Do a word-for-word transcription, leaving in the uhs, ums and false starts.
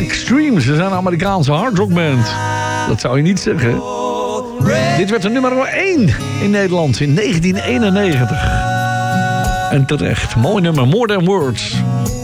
Extreme. Ze zijn een Amerikaanse hardrockband. Dat zou je niet zeggen. Dit werd de nummer één in Nederland in negentien eenennegentig. En terecht. Mooi nummer. More Than Words.